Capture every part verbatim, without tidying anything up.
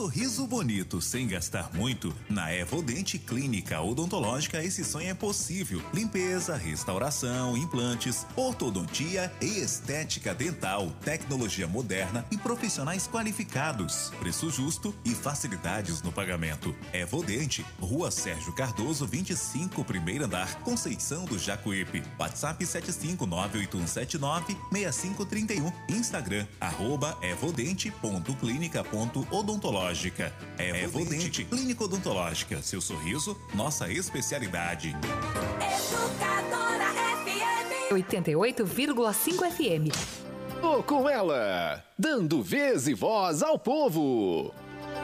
sorriso bonito sem gastar muito? Na Evodente Clínica Odontológica esse sonho é possível. Limpeza, restauração, implantes, ortodontia e estética dental, tecnologia moderna e profissionais qualificados. Preço justo e facilidades no pagamento. Evodente, Rua Sérgio Cardoso, vinte e cinco, primeiro andar, Conceição do Jacuípe. WhatsApp sete cinco nove oito um sete nove seis cinco três um. Instagram, arroba evodente.clínica.odontológica. Evodente Clínica Odontológica. Seu sorriso, nossa especialidade. Educadora F M oitenta e oito vírgula cinco F M. Tô com ela, dando vez e voz ao povo.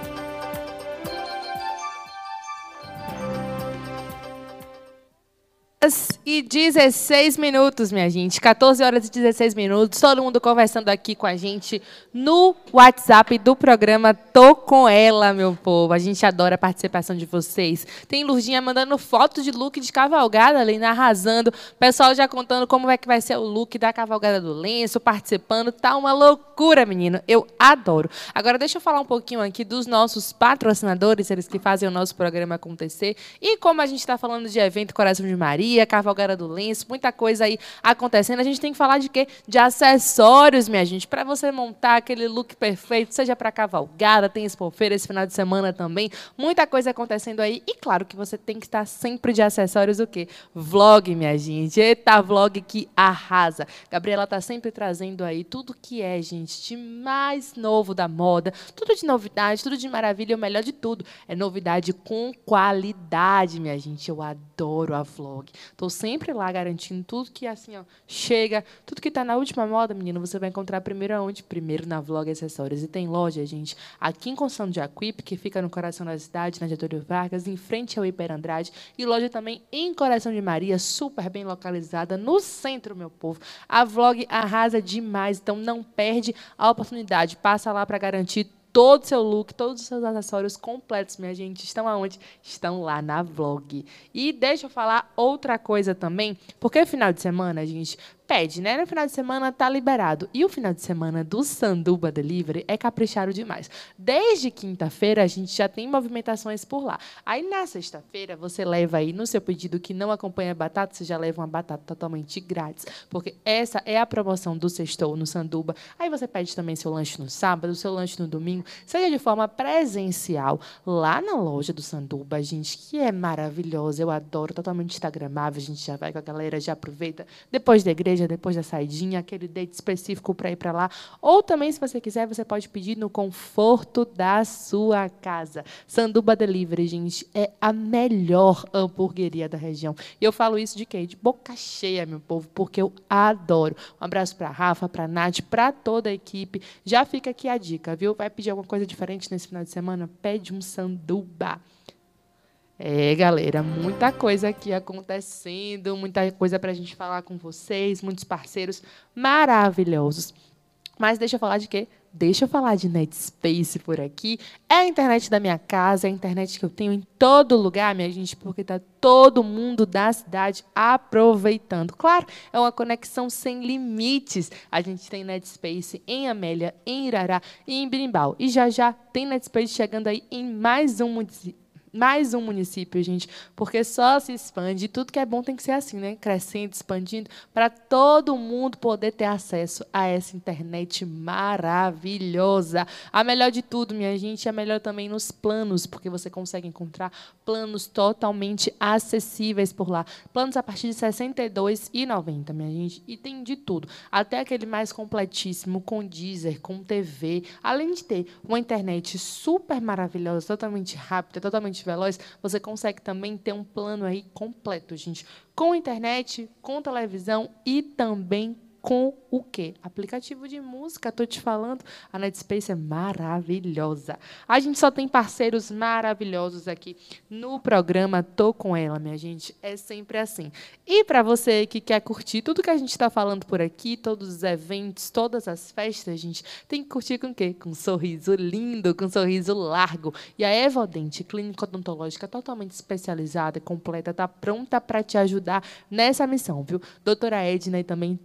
E dezesseis minutos, minha gente. quatorze horas e dezesseis minutos. Todo mundo conversando aqui com a gente no WhatsApp do programa Tô Com Ela, meu povo. A gente adora a participação de vocês. Tem Lurdinha mandando foto de look de cavalgada ali, arrasando. Pessoal já contando como é que vai ser o look da cavalgada do lenço, participando. Tá uma loucura, menino. Eu adoro. Agora, deixa eu falar um pouquinho aqui dos nossos patrocinadores, eles que fazem o nosso programa acontecer. E como a gente está falando de evento Coração de Maria, Cavalgada do Lenço, muita coisa aí acontecendo. A gente tem que falar de quê? De acessórios, minha gente, para você montar aquele look perfeito, seja para cavalgada, tem expofeira esse final de semana também. Muita coisa acontecendo aí. E claro que você tem que estar sempre de acessórios o quê? Vlog, minha gente. Eita, vlog que arrasa. Gabriela tá sempre trazendo aí tudo que é, gente, de mais novo da moda, tudo de novidade, tudo de maravilha. E o melhor de tudo é novidade com qualidade, minha gente. Eu adoro a vlog. Estou sempre lá garantindo tudo que assim, ó, chega, tudo que está na última moda, menino, você vai encontrar primeiro aonde? Primeiro na Vlog Acessórios. E tem loja, gente, aqui em Constituição de Jacuípe, que fica no coração da cidade, na Getúlio Vargas, em frente ao Hiper Andrade, e loja também em Coração de Maria, super bem localizada, no centro, meu povo. A Vlog arrasa demais, então não perde a oportunidade. Passa lá para garantir todo o seu look, todos os seus acessórios completos, minha gente. Estão aonde? Estão lá na Vlog. E deixa eu falar outra coisa também, porque final de semana, gente, pede, né? No final de semana tá liberado. E o final de semana do Sanduba Delivery é caprichado demais. Desde quinta-feira, a gente já tem movimentações por lá. Aí, na sexta-feira, você leva aí no seu pedido que não acompanha batata, você já leva uma batata totalmente grátis. Porque essa é a promoção do Sextou no Sanduba. Aí você pede também seu lanche no sábado, seu lanche no domingo, seja de forma presencial, lá na loja do Sanduba, gente, que é maravilhosa. Eu adoro, totalmente instagramável. A gente já vai com a galera, já aproveita. Depois da igreja, depois da saidinha, aquele date específico para ir para lá. Ou também, se você quiser, você pode pedir no conforto da sua casa. Sanduba Delivery, gente, é a melhor hamburgueria da região. E eu falo isso de quê? De boca cheia, meu povo, porque eu adoro. Um abraço para a Rafa, para a Nath, para toda a equipe. Já fica aqui a dica, viu? Vai pedir alguma coisa diferente nesse final de semana? Pede um sanduba. É, galera, muita coisa aqui acontecendo, muita coisa para a gente falar com vocês, muitos parceiros maravilhosos. Mas deixa eu falar de quê? Deixa eu falar de NetSpace por aqui. É a internet da minha casa, é a internet que eu tenho em todo lugar, minha gente, porque está todo mundo da cidade aproveitando. Claro, é uma conexão sem limites. A gente tem NetSpace em Amélia, em Irará e em Birimbau. E já já tem NetSpace chegando aí em mais um município. Mais um município, gente, porque só se expande. Tudo que é bom tem que ser assim, né? Crescendo, expandindo, para todo mundo poder ter acesso a essa internet maravilhosa. A melhor de tudo, minha gente, é melhor também nos planos, porque você consegue encontrar planos totalmente acessíveis por lá. Planos a partir de sessenta e dois reais e noventa centavos, minha gente, e tem de tudo. Até aquele mais completíssimo, com Deezer, com T V, além de ter uma internet super maravilhosa, totalmente rápida, totalmente veloz, você consegue também ter um plano aí completo, gente, com internet, com televisão e também com o quê? Aplicativo de música, estou te falando, a NetSpace é maravilhosa. A gente só tem parceiros maravilhosos aqui no programa Tô Com Ela, minha gente, é sempre assim. E para você que quer curtir tudo que a gente está falando por aqui, todos os eventos, todas as festas, gente, tem que curtir com o quê? Com um sorriso lindo, com um sorriso largo. E a Evodente, clínica odontológica totalmente especializada e completa, está pronta para te ajudar nessa missão, viu? Doutora Edna e também todo o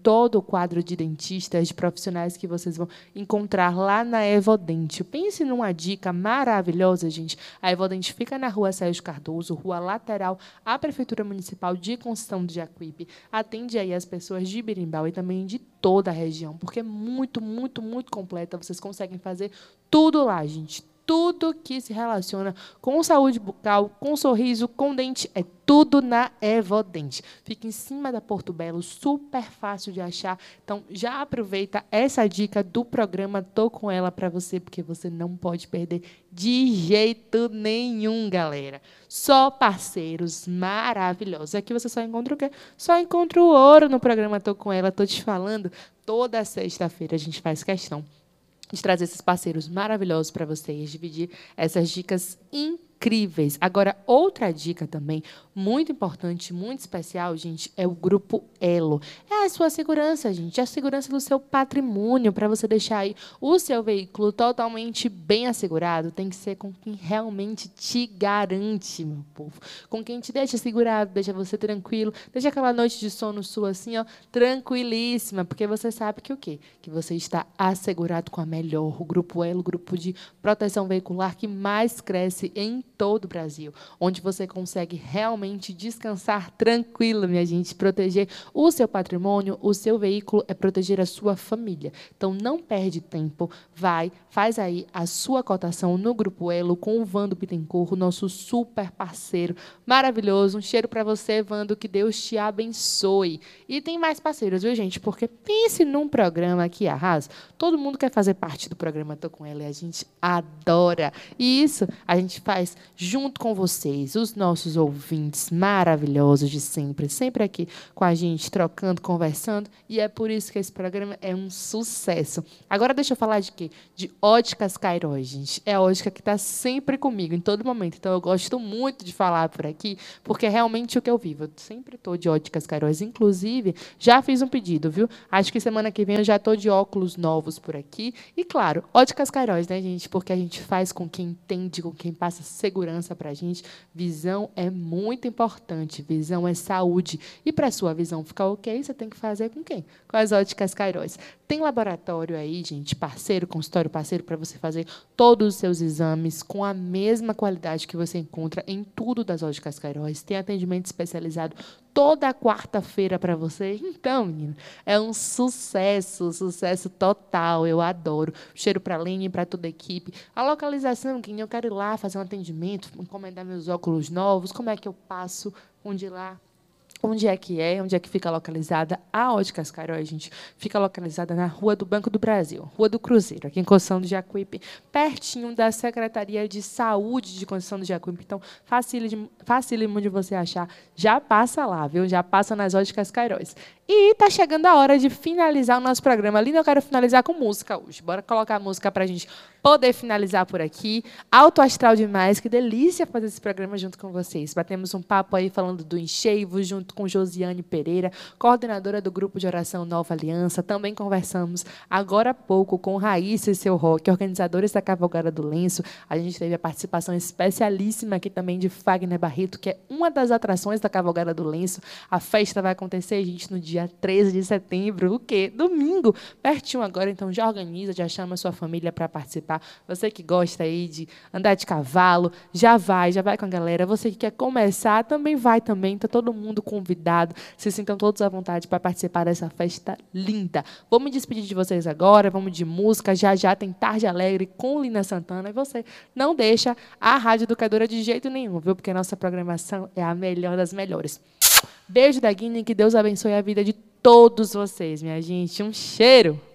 o quadro de dentistas, de profissionais que vocês vão encontrar lá na Evodente. Pense numa dica maravilhosa, gente. A Evodente fica na rua Sérgio Cardoso, rua lateral à Prefeitura Municipal de Constituição de Jacuípe. Atende aí as pessoas de Birimbau e também de toda a região, porque é muito, muito, muito completa. Vocês conseguem fazer tudo lá, gente. Tudo que se relaciona com saúde bucal, com sorriso, com dente, é tudo na Evodente. Fica em cima da Porto Belo, super fácil de achar. Então, já aproveita essa dica do programa Tô Com Ela para você, porque você não pode perder de jeito nenhum, galera. Só parceiros maravilhosos. Aqui você só encontra o quê? Só encontra o ouro no programa Tô Com Ela. Tô te falando, toda sexta-feira a gente faz questão de trazer esses parceiros maravilhosos para vocês, dividir essas dicas incríveis. Agora, outra dica também, muito importante, muito especial, gente, é o Grupo Elo. É a sua segurança, gente, é a segurança do seu patrimônio, para você deixar aí o seu veículo totalmente bem assegurado. Tem que ser com quem realmente te garante, meu povo. Com quem te deixa segurado, deixa você tranquilo, deixa aquela noite de sono sua assim, ó, tranquilíssima, porque você sabe que o quê? Que você está assegurado com a melhor, o Grupo Elo, o grupo de proteção veicular que mais cresce em todo o Brasil, onde você consegue realmente descansar tranquilo, minha gente, proteger o seu patrimônio, o seu veículo, é proteger a sua família. Então, não perde tempo, vai, faz aí a sua cotação no Grupo Elo com o Vando Bittencourt, o nosso super parceiro maravilhoso. Um cheiro para você, Vando, que Deus te abençoe. E tem mais parceiros, viu, gente? Porque pense num programa que arrasa. Todo mundo quer fazer parte do programa Tô Com Ela e a gente adora. E isso a gente faz junto com vocês, os nossos ouvintes maravilhosos de sempre, sempre aqui com a gente, trocando, conversando, e é por isso que esse programa é um sucesso. Agora deixa eu falar de quê? De Óticas Cairóis, gente. É a ótica que está sempre comigo, em todo momento. Então, eu gosto muito de falar por aqui, porque é realmente o que eu vivo. Eu sempre estou de Óticas Cairóis. Inclusive, já fiz um pedido, viu? Acho que semana que vem eu já estou de óculos novos por aqui. E, claro, Óticas Cairóis, né, gente? Porque a gente faz com quem entende, com quem passa segurança para a gente. Visão é muito importante. Visão é saúde. E para a sua visão ficar ok, você tem que fazer com quem? Com as Óticas Cairóis. Tem laboratório aí, gente, parceiro, consultório parceiro, para você fazer todos os seus exames com a mesma qualidade que você encontra em tudo das Óticas Cairóis. Tem atendimento especializado toda quarta-feira para você. Então, menino, é um sucesso, sucesso total. Eu adoro. Cheiro para a Lene, para toda a equipe. A localização, quem eu quero ir lá fazer um atendimento, encomendar meus óculos novos, como é que eu passo? Onde ir lá? Onde é que é? Onde é que fica localizada a Óticas Cairóis, gente? Fica localizada na Rua do Banco do Brasil, Rua do Cruzeiro, aqui em Constituição do Jacuípe, pertinho da Secretaria de Saúde de Constituição do Jacuípe. Então, facílimo, facílimo de você achar. Já passa lá, viu? Já passa nas Óticas Cairóis. E está chegando a hora de finalizar o nosso programa. Linda, eu quero finalizar com música hoje. Bora colocar a música para a gente poder finalizar por aqui. Alto astral demais. Que delícia fazer esse programa junto com vocês. Batemos um papo aí falando do enxevo, junto com Josiane Pereira, coordenadora do Grupo de Oração Nova Aliança. Também conversamos agora há pouco com Raíssa e seu Rock, organizadores da Cavalgada do Lenço. A gente teve a participação especialíssima aqui também de Fagner Barreto, que é uma das atrações da Cavalgada do Lenço. A festa vai acontecer, gente, no dia treze de setembro, o quê? Domingo, pertinho agora, então já organiza, já chama a sua família para participar. Você que gosta aí de andar de cavalo, já vai, já vai com a galera. Você que quer começar, também vai também, tá todo mundo convidado. Se sintam todos à vontade para participar dessa festa linda. Vou me despedir de vocês agora, vamos de música, já já tem Tarde Alegre com Lina Santana, e você não deixa a Rádio Educadora de jeito nenhum, viu? Porque a nossa programação é a melhor das melhores. Beijo da Guiné, que Deus abençoe a vida de todos vocês, minha gente. Um cheiro!